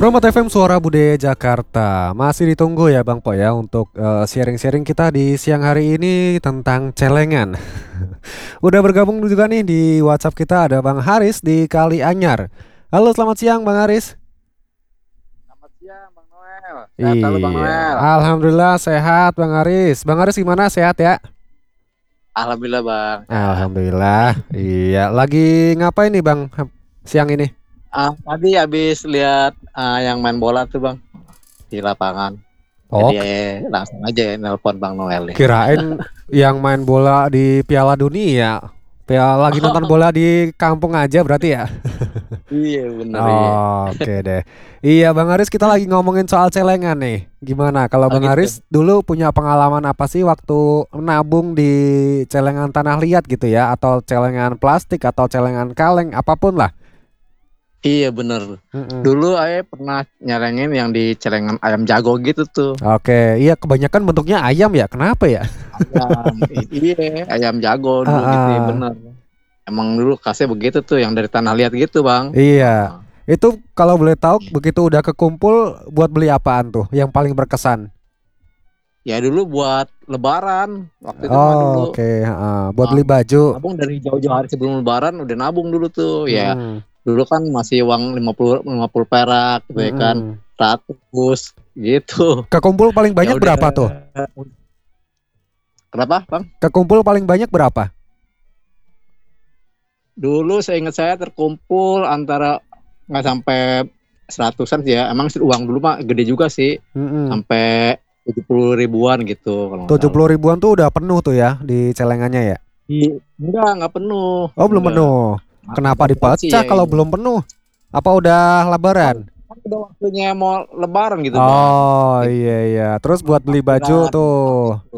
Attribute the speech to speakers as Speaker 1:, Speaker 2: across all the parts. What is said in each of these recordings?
Speaker 1: Promote FM Suara Budaya Jakarta. Masih ditunggu ya Bang Po ya untuk sharing-sharing kita di siang hari ini tentang celengan. Udah bergabung juga nih di WhatsApp kita ada Bang Haris di Kali Anyar. Halo, selamat siang Bang Haris.
Speaker 2: Selamat siang Bang Noel. Sehat selalu Bang
Speaker 1: Iya,
Speaker 2: Noel.
Speaker 1: alhamdulillah sehat Bang Haris. Bang Haris gimana, sehat ya?
Speaker 2: Alhamdulillah Bang, sehat.
Speaker 1: Alhamdulillah. Iya, lagi ngapain nih Bang siang ini?
Speaker 2: Tadi habis lihat yang main bola tuh Bang di lapangan. Jadi
Speaker 1: Oh,
Speaker 2: langsung aja nelpon Bang Noel nih.
Speaker 1: kirain yang main bola di Piala Dunia. Lagi nonton bola di kampung aja berarti ya?
Speaker 2: Iya bener iya.
Speaker 1: Oke deh. Iya Bang Haris, kita lagi ngomongin soal celengan nih. Gimana kalau
Speaker 2: Oh
Speaker 1: Bang
Speaker 2: gitu.
Speaker 1: Haris dulu punya pengalaman apa sih waktu nabung di celengan tanah liat gitu ya? Atau celengan plastik atau celengan kaleng, apapun lah.
Speaker 2: Iya bener.
Speaker 1: Mm-mm.
Speaker 2: Dulu saya pernah nyelengin yang di celengan ayam jago gitu tuh.
Speaker 1: Oke, iya kebanyakan bentuknya ayam ya. Kenapa ya?
Speaker 2: Ayam, iya ayam jago
Speaker 1: Ah,
Speaker 2: dulu gitu ya
Speaker 1: ah.
Speaker 2: bener. Emang dulu kasih begitu tuh yang dari tanah liat gitu Bang.
Speaker 1: Iya.
Speaker 2: Heeh.
Speaker 1: Itu kalau boleh tahu begitu udah kekumpul buat beli apaan tuh yang paling berkesan?
Speaker 2: Ya dulu buat lebaran waktu itu mah
Speaker 1: Oh,
Speaker 2: dulu.
Speaker 1: oke, ah. Buat beli baju.
Speaker 2: Nabung dari jauh-jauh hari sebelum lebaran udah nabung dulu tuh ya.
Speaker 1: Mm-mm.
Speaker 2: Dulu kan masih uang 50 perak gitu ya kan.
Speaker 1: Mm-mm.
Speaker 2: 100 gitu.
Speaker 1: Kekumpul paling
Speaker 2: Ya
Speaker 1: banyak
Speaker 2: udah.
Speaker 1: berapa tuh?
Speaker 2: Kenapa, Bang?
Speaker 1: Kekumpul paling banyak berapa?
Speaker 2: Dulu saya ingat saya terkumpul antara nggak sampai seratusan sih ya. Emang sih uang dulu mah gede juga sih.
Speaker 1: Mm-mm.
Speaker 2: Sampai 70 ribuan gitu kalau nggak
Speaker 1: tujuh
Speaker 2: salah.
Speaker 1: puluh ribuan tuh udah penuh tuh ya di celengannya ya?
Speaker 2: Enggak penuh.
Speaker 1: Oh, belum
Speaker 2: Enggak.
Speaker 1: penuh. Kenapa
Speaker 2: Kebanyakan sih
Speaker 1: dipecah
Speaker 2: ya
Speaker 1: kalau
Speaker 2: ini.
Speaker 1: belum penuh? Apa udah
Speaker 2: Kan,
Speaker 1: lebaran?
Speaker 2: kan udah waktunya mau lebaran gitu, Bang.
Speaker 1: Oh,
Speaker 2: Gitu.
Speaker 1: iya iya. Terus buat beli baju
Speaker 2: Takbiran
Speaker 1: tuh.
Speaker 2: gitu.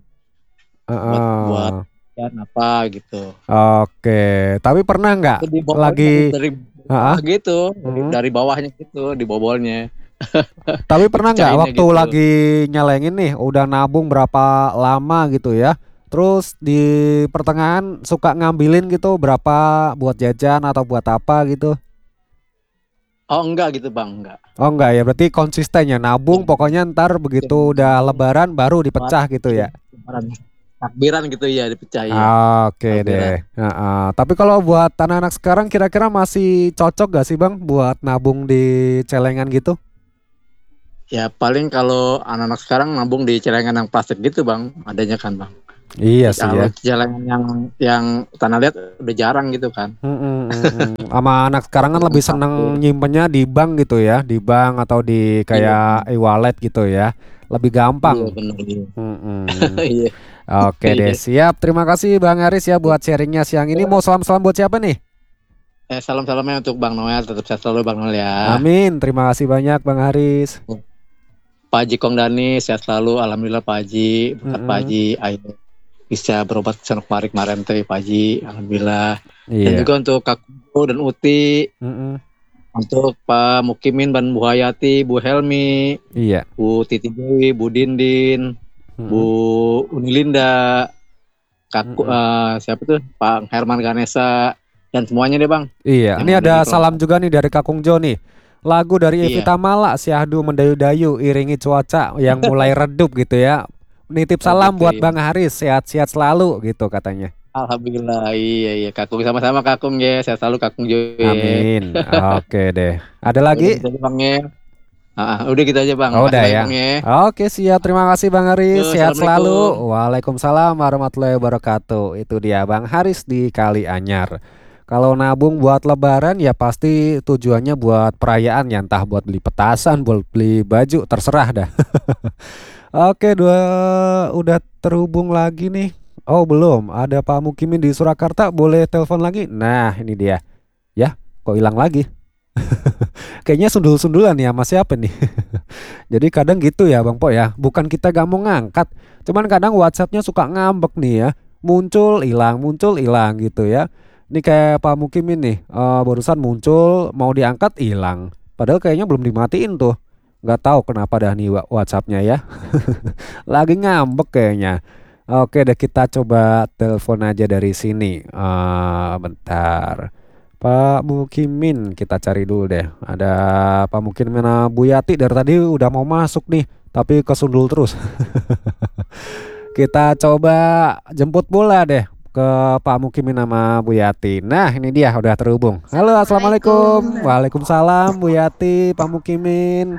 Speaker 2: Buat
Speaker 1: Heeh.
Speaker 2: dan apa gitu.
Speaker 1: Oke. Tapi pernah nggak
Speaker 2: Itu dibobolnya
Speaker 1: lagi
Speaker 2: dari
Speaker 1: Heeh.
Speaker 2: bawah gitu,
Speaker 1: Mm.
Speaker 2: dari bawahnya gitu, dibobolnya,
Speaker 1: Tapi pernah nggak
Speaker 2: dipecahinnya
Speaker 1: waktu
Speaker 2: gitu.
Speaker 1: lagi nyalengin nih, udah nabung berapa lama gitu ya? Terus di pertengahan suka ngambilin gitu berapa buat jajan atau buat apa gitu?
Speaker 2: Oh enggak gitu Bang, enggak.
Speaker 1: Oh enggak ya, berarti konsisten ya nabung,
Speaker 2: Ya,
Speaker 1: pokoknya ntar begitu
Speaker 2: yang
Speaker 1: udah
Speaker 2: nabung
Speaker 1: lebaran baru
Speaker 2: buat
Speaker 1: dipecah gitu ya.
Speaker 2: lebaran. Takbiran gitu ya dipecah ya.
Speaker 1: Oke deh.
Speaker 2: Takbiran.
Speaker 1: Heeh. Tapi kalau buat anak-anak sekarang kira-kira masih cocok gak sih Bang buat nabung di celengan gitu?
Speaker 2: Ya paling kalau anak-anak sekarang nabung di celengan yang plastik gitu Bang, adanya kan Bang.
Speaker 1: Iya sih ya.
Speaker 2: Kalau celengan yang tanah liat udah jarang gitu kan.
Speaker 1: Sama anak sekarang kan
Speaker 2: Celengan
Speaker 1: lebih seneng
Speaker 2: plastik.
Speaker 1: nyimpennya di bank gitu ya, di bank atau di
Speaker 2: Iya,
Speaker 1: kayak e-wallet gitu ya, lebih
Speaker 2: iya
Speaker 1: gampang.
Speaker 2: benar iya.
Speaker 1: Mm-mm.
Speaker 2: Iya,
Speaker 1: Oke deh,
Speaker 2: iya.
Speaker 1: siap. Terima kasih Bang Aris ya buat sharingnya siang ini. Mau salam-salam buat siapa nih?
Speaker 2: Salam-salamnya untuk Bang Noel, tetap sehat selalu Bang Noel ya.
Speaker 1: Amin. Terima kasih banyak Bang Haris.
Speaker 2: Pak Haji Kongdani sehat selalu, alhamdulillah Pak Haji, berkat Pak
Speaker 1: Mm-mm.
Speaker 2: Haji, ayo bisa berobat ke sana kemarin teh Pak Haji, alhamdulillah. Dan
Speaker 1: Iya.
Speaker 2: juga untuk Kak Kuku dan Uti,
Speaker 1: Mm-mm.
Speaker 2: untuk Pak Mukimin dan Bu Hayati, Bu Helmi,
Speaker 1: Iya.
Speaker 2: Bu Titi Dewi, Bu Dindin, Bu
Speaker 1: Mm-mm.
Speaker 2: Unilinda,
Speaker 1: Mm-mm.
Speaker 2: Siapa tuh Pak Herman Ganesa dan semuanya deh Bang
Speaker 1: Iya.
Speaker 2: yang
Speaker 1: Ini
Speaker 2: udah
Speaker 1: ada salam
Speaker 2: diproses.
Speaker 1: juga nih dari Kakung Jo nih. Lagu dari
Speaker 2: Iya,
Speaker 1: Evita Mala, Syahdu Mendayu-dayu, iringi cuaca yang mulai redup gitu ya. Nitip
Speaker 2: oh
Speaker 1: salam
Speaker 2: gitu
Speaker 1: buat
Speaker 2: ya.
Speaker 1: Bang Haris, sehat-sehat selalu gitu katanya.
Speaker 2: Alhamdulillah, iya iya Kakung sama-sama Kakung ya, saya selalu Kakung Jo ya.
Speaker 1: Amin. Oke deh. Ada
Speaker 2: Udah
Speaker 1: lagi?
Speaker 2: gitu aja Bang ya. Udah gitu aja Bang.
Speaker 1: Oh,
Speaker 2: Makasih
Speaker 1: udah
Speaker 2: banyak
Speaker 1: ya.
Speaker 2: Bang ya.
Speaker 1: Oke, siap. Terima kasih Bang Haris.
Speaker 2: Yo,
Speaker 1: Sehat selalu.
Speaker 2: assalamualaikum.
Speaker 1: Waalaikumsalam warahmatullahi wabarakatuh. Itu dia Bang Haris di Kali Anyar. Kalau nabung buat lebaran ya pasti tujuannya buat perayaan ya, entah buat beli petasan, buat beli baju, terserah dah. Oke, udah terhubung lagi nih. Oh, belum. Ada Pak Mukimin di Surakarta, boleh telepon lagi? Nah, ini dia. Ya, kok hilang lagi? Kayaknya sundul-sundulan ya sama siapa nih? Jadi kadang gitu ya Bang Po ya. Bukan kita gak mau ngangkat, cuman kadang WhatsAppnya suka ngambek nih ya. Muncul hilang gitu ya. Ini kayak Pak Mukimin nih, barusan muncul mau diangkat hilang. Padahal kayaknya belum dimatiin tuh. Nggak tahu kenapa dah nih WhatsAppnya ya. Lagi ngambek kayaknya. Oke deh, kita coba telepon aja dari sini. Bentar. Pak Mukimin kita cari dulu deh. Ada Pak Mukimin sama Bu Yati dari tadi udah mau masuk nih, tapi kesundul terus. Kita coba jemput bola deh ke Pak Mukimin sama Bu Yati. Nah, ini dia udah terhubung. Halo, assalamualaikum. Waalaikumsalam Bu Yati, Pak Mukimin.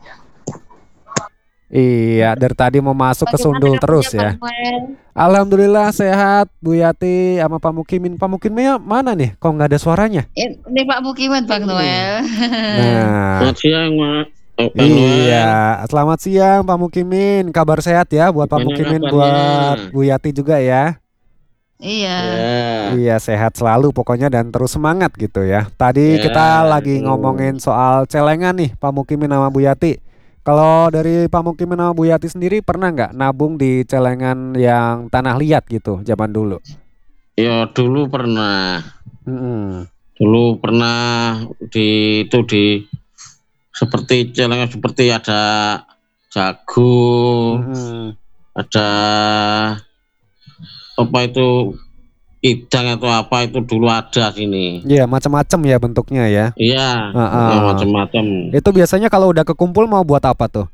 Speaker 1: Iya, dari tadi mau masuk
Speaker 3: Bagaimana
Speaker 1: kesundul
Speaker 3: kabarnya
Speaker 1: terus
Speaker 3: Bang
Speaker 1: ya.
Speaker 3: Noel?
Speaker 1: Alhamdulillah sehat Bu Yati sama Pak Mukimin. Pak Mukiminnya mana nih? Kok nggak ada suaranya?
Speaker 3: Ini Pak Mukiman Bang Noel.
Speaker 1: Nah,
Speaker 4: Selamat siang, Bang
Speaker 1: iya.
Speaker 4: Noel.
Speaker 1: Selamat siang Pak Mukimin. Kabar sehat ya buat Pak
Speaker 4: Gimana
Speaker 1: Mukimin,
Speaker 4: kabarnya?
Speaker 1: buat Bu Yati juga ya.
Speaker 3: Iya.
Speaker 4: Ya,
Speaker 1: Iya, sehat selalu pokoknya dan terus semangat gitu ya. Tadi
Speaker 4: ya,
Speaker 1: kita lagi
Speaker 4: itu.
Speaker 1: ngomongin soal celengan nih Pak Mukimin sama Bu Yati. Kalau dari Pak Mukimin sama Bu Yati sendiri pernah nggak nabung di celengan yang tanah liat gitu zaman dulu?
Speaker 4: Ya dulu pernah,
Speaker 1: Mm-mm.
Speaker 4: di seperti celengan seperti ada jagung,
Speaker 1: Mm-mm.
Speaker 4: ada apa itu idang atau apa itu dulu ada sini.
Speaker 1: Iya, macam-macam ya bentuknya ya.
Speaker 4: Iya,
Speaker 1: Heeh.
Speaker 4: macam-macam.
Speaker 1: Itu biasanya kalau udah kekumpul mau buat apa tuh?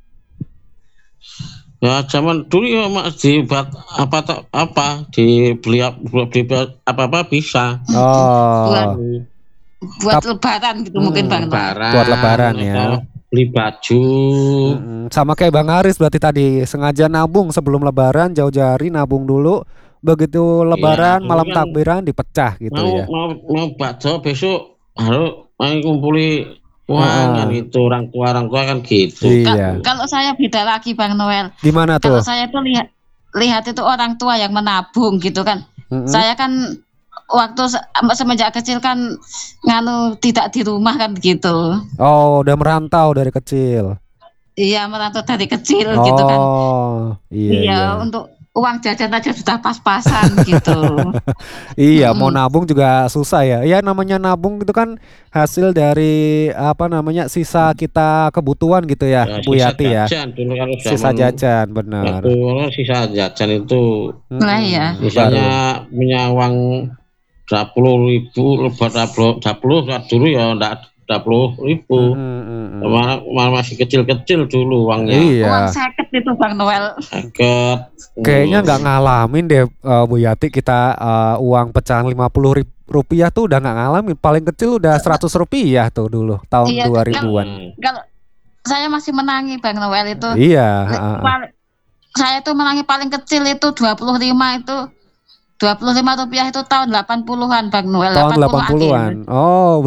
Speaker 4: Ya zaman dulu ya mak dibuat apa dibeli apa bisa.
Speaker 1: Oh,
Speaker 3: Buat lebaran gitu mungkin Bang Noel.
Speaker 4: Lebaran,
Speaker 1: buat lebaran ya.
Speaker 4: atau beli baju.
Speaker 1: Sama kayak Bang Haris berarti tadi sengaja nabung sebelum lebaran, jauh-jauh hari nabung dulu. Begitu lebaran
Speaker 4: Iya,
Speaker 1: malam
Speaker 4: dulu kan
Speaker 1: takbiran dipecah gitu
Speaker 4: mau
Speaker 1: ya.
Speaker 4: mau bakso besok harus main kumpuli uang kan
Speaker 1: Heeh.
Speaker 4: itu orang tua kan gitu.
Speaker 1: Iya.
Speaker 3: Kalau saya beda lagi Bang Noel.
Speaker 1: Gimana
Speaker 3: Kalau
Speaker 1: tuh?
Speaker 3: saya tuh lihat itu orang tua yang menabung gitu kan.
Speaker 1: Mm-mm.
Speaker 3: Saya kan waktu semenjak kecil kan tidak di rumah kan gitu.
Speaker 1: Oh, udah merantau dari kecil.
Speaker 3: Iya, merantau dari kecil gitu kan.
Speaker 1: Oh, iya
Speaker 3: Iya,
Speaker 1: iya.
Speaker 3: untuk uang jajan aja sudah pas-pasan gitu.
Speaker 1: Iya, mau
Speaker 3: Mm-mm.
Speaker 1: nabung juga susah ya. Ya namanya nabung itu kan hasil dari apa namanya sisa kita kebutuhan gitu ya,
Speaker 4: Ya
Speaker 1: Bu
Speaker 4: sisa
Speaker 1: Yati ya.
Speaker 4: jajan dulu kalau
Speaker 1: Sisa
Speaker 4: zaman
Speaker 1: jajan, benar.
Speaker 4: waktu sisa jajan itu
Speaker 3: Lah iya.
Speaker 4: misalnya
Speaker 1: Baru.
Speaker 4: punya uang 20.000 lebar 20 dulu ya enggak 20.000. Masih kecil-kecil dulu uangnya.
Speaker 3: Uang
Speaker 1: Iya.
Speaker 3: seket itu Bang Noel.
Speaker 4: Seket.
Speaker 1: Kayaknya nggak ngalamin deh Bu Yati kita uang pecahan 50 rupiah tuh udah nggak ngalamin. Paling kecil udah 100 rupiah tuh dulu tahun
Speaker 3: Iya,
Speaker 1: 2000-an.
Speaker 3: kalau saya masih menangi Bang Noel itu.
Speaker 1: Iya.
Speaker 3: Saya tuh menangi paling kecil itu 25 itu. 25 rupiah itu tahun 80-an Bang Noel.
Speaker 1: Tahun
Speaker 3: 80 akhir.
Speaker 1: 80-an. Oh,